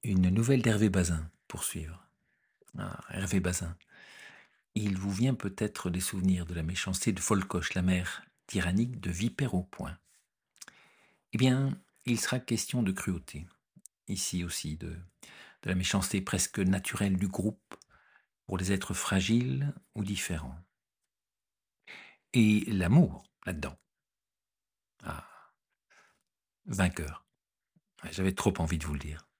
Une nouvelle d'Hervé Bazin, pour suivre. Ah, Hervé Bazin. Il vous vient peut-être des souvenirs de la méchanceté de Folcoche, la mère tyrannique de Vipère au Point. Eh bien, il sera question de cruauté. Ici aussi, de la méchanceté presque naturelle du groupe pour les êtres fragiles ou différents. Et l'amour, là-dedans. Ah, vainqueur. Ouais, j'avais trop envie de vous le dire.